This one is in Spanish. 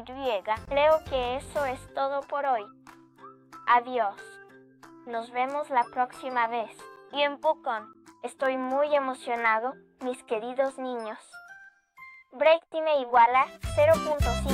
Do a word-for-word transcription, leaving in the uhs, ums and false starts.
Creo que eso es todo por hoy. Adiós. Nos vemos la próxima vez. Tiempo con. Estoy muy emocionado, mis queridos niños. Break Time igual a cero punto cinco.